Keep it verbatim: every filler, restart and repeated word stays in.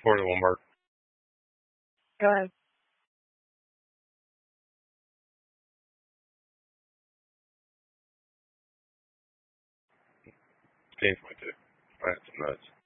Florida will mark Go ahead. ten point two. That's nuts.